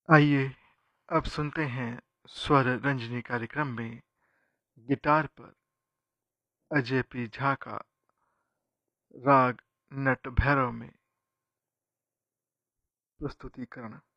आइए अब सुनते हैं स्वर रंजनी कार्यक्रम में गिटार पर अजय पी झा का राग नट भैरव में प्रस्तुतिकरण।